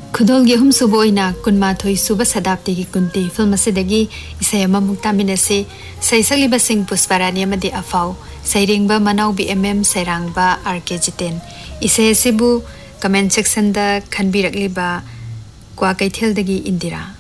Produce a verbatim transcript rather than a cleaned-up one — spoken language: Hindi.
खुदोल हम सुबोइना कुनमाथोई सुब सदाब्दी की कुंती फिल्म से इसे मुक्ता मिनसे सैसलीब Singh Pushparani अफाव सैरेंब मनाउ B M M Sairang are के जितेन इसे कमेंट सेक्शन खनबीरक्लिबा क्वा कैथेलदगी इंदिरा।